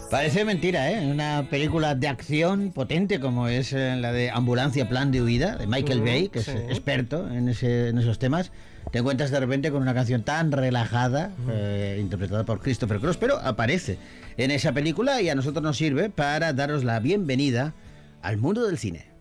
Parece mentira, ¿eh? Una película de acción potente como es la de Ambulancia Plan de Huida, de Michael Bay, que es experto en esos temas. Te encuentras de repente con una canción tan relajada, interpretada por Christopher Cross, pero aparece en esa película y a nosotros nos sirve para daros la bienvenida al mundo del cine.